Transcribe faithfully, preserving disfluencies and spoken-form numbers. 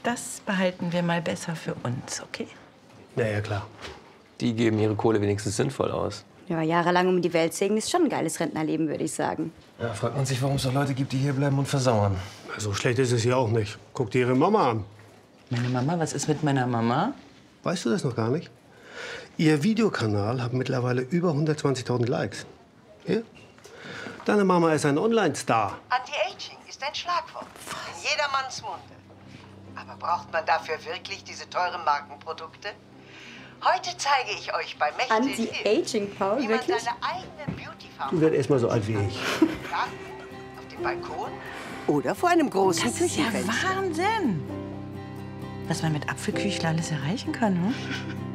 das behalten wir mal besser für uns, okay? Na ja, klar. Die geben ihre Kohle wenigstens sinnvoll aus. Ja, jahrelang um die Welt segeln ist schon ein geiles Rentnerleben, würde ich sagen. Ja, fragt man sich, warum es noch Leute gibt, die hier bleiben und versauern. So schlecht ist es hier auch nicht. Guck dir ihre Mama an. Meine Mama? Was ist mit meiner Mama? Weißt du das noch gar nicht? Ihr Videokanal hat mittlerweile über hundertzwanzigtausend Likes. Hier? Deine Mama ist ein Online-Star. Anti-Aging ist ein Schlagwort. In jedermanns Munde. Aber braucht man dafür wirklich diese teuren Markenprodukte? Heute zeige ich euch bei Mechtel Anti-Aging, Paul, wie man wirklich? seine eigene Beauty-Farm Du wirst erst mal so alt wie ich. auf dem Balkon oder vor einem großen Das ist ja Küchenfenster. Wahnsinn! Was man mit Apfelküchler alles erreichen kann, hm?